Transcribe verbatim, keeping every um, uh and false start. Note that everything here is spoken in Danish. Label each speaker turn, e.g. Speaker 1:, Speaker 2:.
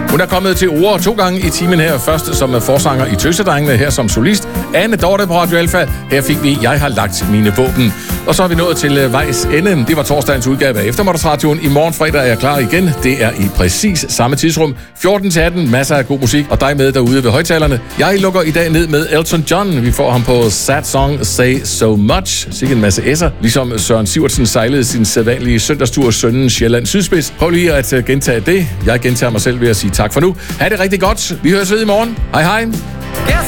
Speaker 1: Hun er kommet til ord to gange i timen her. Først som forsanger i Tøsedrengene, her som solist. Anne Dorte på Radio Alfa. Her fik vi Jeg har lagt mine våben. Og så er vi nået til øh, vejs ende. Det var torsdagens udgave af Eftermiddagsradioen. I morgen fredag er jeg klar igen. Det er i præcis samme tidsrum. fjorten til atten. Masser af god musik. Og dig med derude ved højtalerne. Jeg lukker i dag ned med Elton John. Vi får ham på Sad Song Say So Much. Sikke en masse S'er. Ligesom Søren Sivertsen sejlede sin sædvanlige søndagstur Sønden Sjælland Sydspids. Prøv lige at uh, gentage det. Jeg gentager mig selv ved at sige tak for nu. Ha' det rigtig godt. Vi høres ved i morgen. Hej hej.